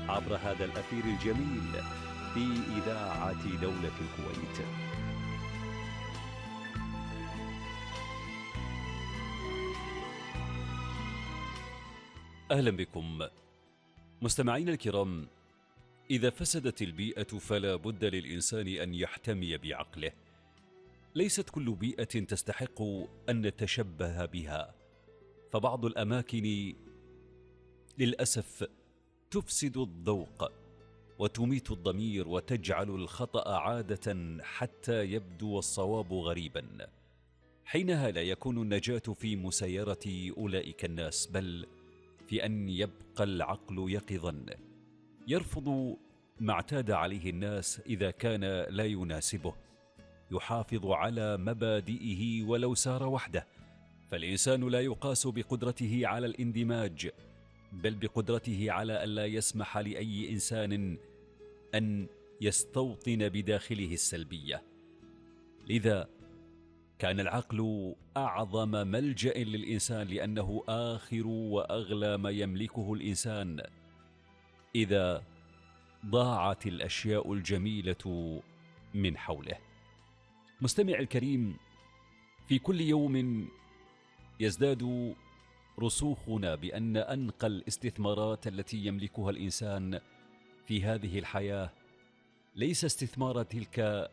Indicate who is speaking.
Speaker 1: عبر هذا الأثير الجميل في إذاعة دولة الكويت. أهلا بكم مستمعين الكرام. إذا فسدت البيئة فلا بد للإنسان أن يحتمي بعقله. ليست كل بيئة تستحق أن نتشبه بها، فبعض الأماكن للأسف تفسد الذوق وتميت الضمير وتجعل الخطأ عادة حتى يبدو الصواب غريبا. حينها لا يكون النجاة في مسايرة أولئك الناس، بل في أن يبقى العقل يقظا يرفض ما اعتاد عليه الناس إذا كان لا يناسبه، يحافظ على مبادئه ولو سار وحده. فالإنسان لا يقاس بقدرته على الاندماج، بل بقدرته على ألا يسمح لأي إنسان أن يستوطن بداخله السلبية. لذا كان العقل أعظم ملجأ للإنسان، لأنه آخر وأغلى ما يملكه الإنسان إذا ضاعت الأشياء الجميلة من حوله. مستمع الكريم، في كل يوم يزداد رسوخنا بأن أنقى الاستثمارات التي يملكها الإنسان في هذه الحياة ليس استثمار تلك